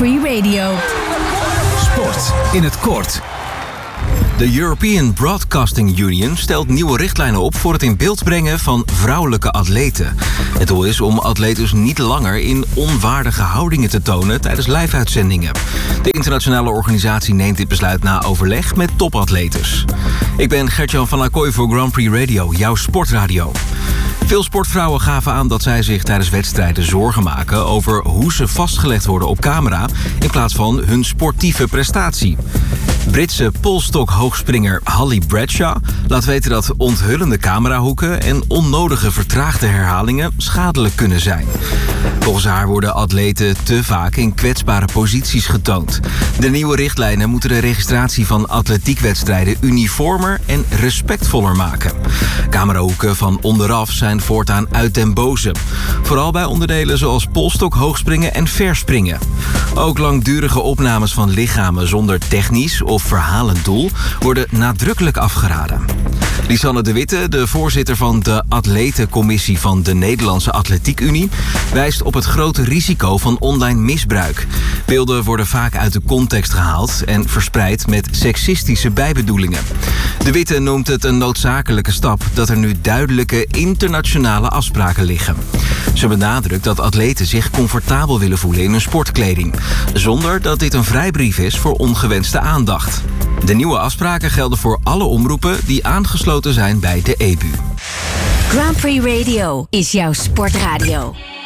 Prix Radio. Sport in het kort. De European Broadcasting Union stelt nieuwe richtlijnen op voor het in beeld brengen van vrouwelijke atleten. Het doel is om atletes niet langer in onwaardige houdingen te tonen tijdens live-uitzendingen. De internationale organisatie neemt dit besluit na overleg met topatletes. Ik ben Gert-Jan van Acquoy voor Grand Prix Radio, jouw sportradio. Veel sportvrouwen gaven aan dat zij zich tijdens wedstrijden zorgen maken over hoe ze vastgelegd worden op camera in plaats van hun sportieve prestatie. Britse polstok-hoogspringer Holly Bradshaw laat weten dat onthullende camerahoeken en onnodige vertraagde herhalingen schadelijk kunnen zijn. Volgens haar worden atleten te vaak in kwetsbare posities getoond. De nieuwe richtlijnen moeten de registratie van atletiekwedstrijden uniformer en respectvoller maken. Camerahoeken van onderaf zijn voortaan uit den boze. Vooral bij onderdelen zoals polstok, hoogspringen en verspringen. Ook langdurige opnames van lichamen zonder technisch of verhalend doel worden nadrukkelijk afgeraden. Lisanne de Witte, de voorzitter van de atletencommissie van de Nederlandse Atletiek Unie, wijst op het grote risico van online misbruik. Beelden worden vaak uit de context gehaald en verspreid met seksistische bijbedoelingen. De Witte noemt het een noodzakelijke stap dat er nu duidelijke internationale afspraken liggen. Ze benadrukt dat atleten zich comfortabel willen voelen in hun sportkleding, zonder dat dit een vrijbrief is voor ongewenste aandacht. De nieuwe afspraken gelden voor alle omroepen die aangesloten zijn bij de EBU. Grand Prix Radio is jouw sportradio.